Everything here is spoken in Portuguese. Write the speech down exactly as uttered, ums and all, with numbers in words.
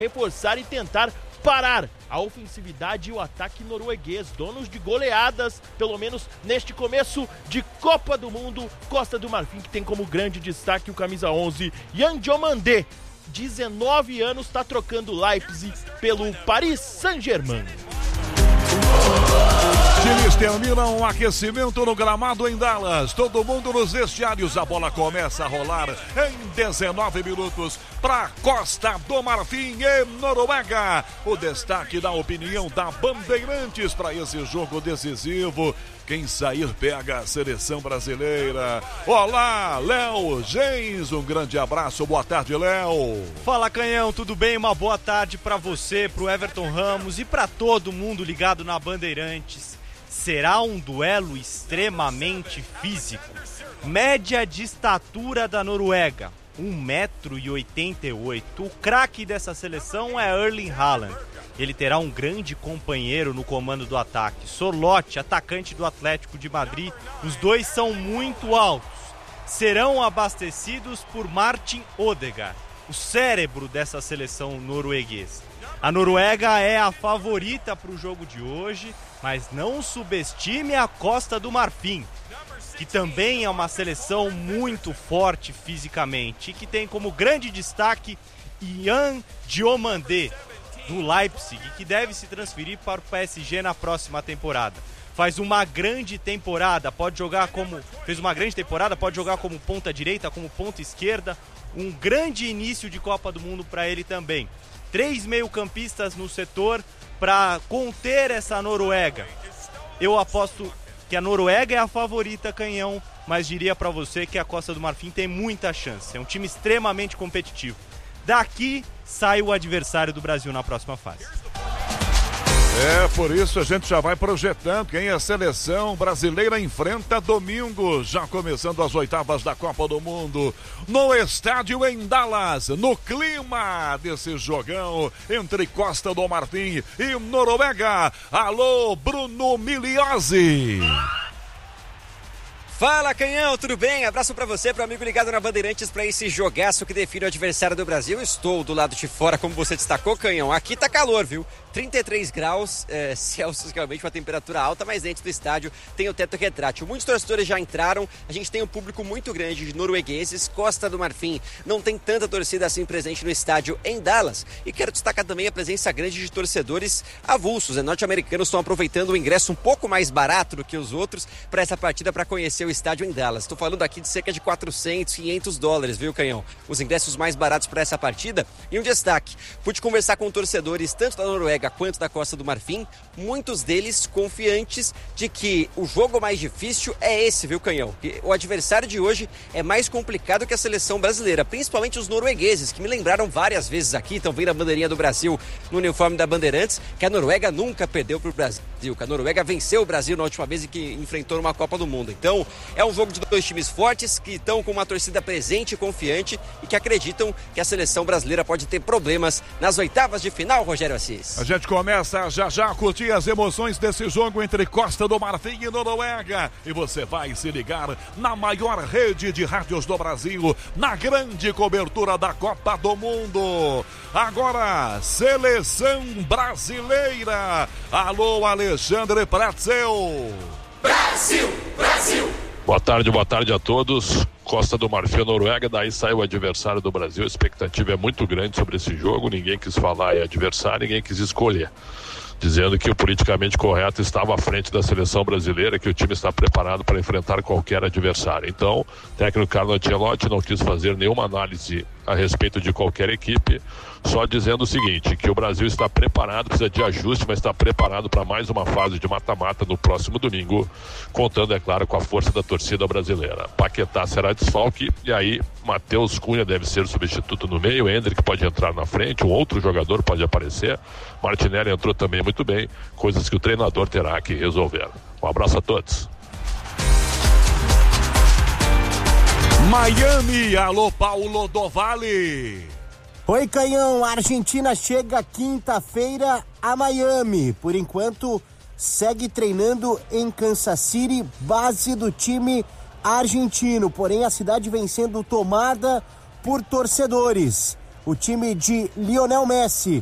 reforçar e tentar parar a ofensividade e o ataque norueguês, donos de goleadas, pelo menos neste começo de Copa do Mundo. Costa do Marfim, que tem como grande destaque o camisa onze, Yan Diomandé, dezenove anos, está trocando Leipzig pelo Paris Saint-Germain. Times terminam o aquecimento no gramado em Dallas. Todo mundo nos vestiários. A bola começa a rolar em dezenove minutos para Costa do Marfim e Noruega. O destaque da opinião da Bandeirantes para esse jogo decisivo. Quem sair pega a seleção brasileira. Olá, Léo Gens, um grande abraço, boa tarde, Léo. Fala, Canhão, tudo bem? Uma boa tarde para você, pro Everton Ramos e para todo mundo ligado na Bandeirantes. Será um duelo extremamente físico. Média de estatura da Noruega, um metro e oitenta e oito. O craque dessa seleção é Erling Haaland. Ele terá um grande companheiro no comando do ataque, Sorloth, atacante do Atlético de Madrid. Os dois são muito altos. Serão abastecidos por Martin Odegaard, o cérebro dessa seleção norueguesa. A Noruega é a favorita para o jogo de hoje, mas não subestime a Costa do Marfim, que também é uma seleção muito forte fisicamente e que tem como grande destaque Yan Diomandé, do Leipzig, que deve se transferir para o P S G na próxima temporada. Faz uma grande temporada, pode jogar como fez uma grande temporada, pode jogar como ponta direita, como ponta esquerda. Um grande início de Copa do Mundo para ele também. Três meio-campistas no setor para conter essa Noruega. Eu aposto que a Noruega é a favorita, Canhão, mas diria para você que a Costa do Marfim tem muita chance. É um time extremamente competitivo. Daqui sai o adversário do Brasil na próxima fase. É, por isso a gente já vai projetando quem a seleção brasileira enfrenta domingo, já começando as oitavas da Copa do Mundo, no estádio em Dallas, no clima desse jogão entre Costa do Marfim e Noruega. Alô, Bruno Migliozzi. Fala, Canhão, tudo bem? Abraço pra você, pro amigo ligado na Bandeirantes, pra esse jogaço que define o adversário do Brasil. Estou do lado de fora, como você destacou, Canhão. Aqui tá calor, viu? trinta e três graus é, Celsius, realmente uma temperatura alta, mas dentro do estádio tem o teto retrátil. Muitos torcedores já entraram, a gente tem um público muito grande de noruegueses. Costa do Marfim não tem tanta torcida assim presente no estádio em Dallas. E quero destacar também a presença grande de torcedores avulsos, né? Norte-americanos estão aproveitando o ingresso um pouco mais barato do que os outros para essa partida, para conhecer o estádio em Dallas. Estou falando aqui de cerca de quatrocentos, quinhentos dólares, viu, Canhão? Os ingressos mais baratos para essa partida. E um destaque, pude conversar com torcedores tanto da Noruega quanto da Costa do Marfim, muitos deles confiantes de que o jogo mais difícil é esse, viu, Canhão? E o adversário de hoje é mais complicado que a seleção brasileira, principalmente os noruegueses, que me lembraram várias vezes aqui, estão vendo a bandeirinha do Brasil no uniforme da Bandeirantes, que a Noruega nunca perdeu para o Brasil, que a Noruega venceu o Brasil na última vez e que enfrentou numa Copa do Mundo. Então, é um jogo de dois times fortes, que estão com uma torcida presente e confiante e que acreditam que a seleção brasileira pode ter problemas nas oitavas de final, Rogério Assis. A gente começa já já a curtir as emoções desse jogo entre Costa do Marfim e Noruega. E você vai se ligar na maior rede de rádios do Brasil, na grande cobertura da Copa do Mundo. Agora, seleção brasileira. Alô, Alexandre Pretzel. Brasil, Brasil. Boa tarde, boa tarde a todos. Costa do Marfim, Noruega, daí sai o adversário do Brasil. A expectativa é muito grande sobre esse jogo. Ninguém quis falar em adversário, ninguém quis escolher, dizendo que o politicamente correto estava à frente da seleção brasileira, que o time está preparado para enfrentar qualquer adversário. Então, o técnico Carlo Ancelotti não quis fazer nenhuma análise a respeito de qualquer equipe, só dizendo o seguinte, que o Brasil está preparado, precisa de ajuste, mas está preparado para mais uma fase de mata-mata no próximo domingo, contando, é claro, com a força da torcida brasileira. Paquetá será desfalque, e aí Matheus Cunha deve ser substituto no meio, Endrick pode entrar na frente, um outro jogador pode aparecer, Martinelli entrou também muito bem, coisas que o treinador terá que resolver. Um abraço a todos. Miami, alô, Paulo do Vale. Oi, Canhão, a Argentina chega quinta-feira a Miami. Por enquanto, segue treinando em Kansas City, base do time argentino. Porém, a cidade vem sendo tomada por torcedores. O o time de Lionel Messi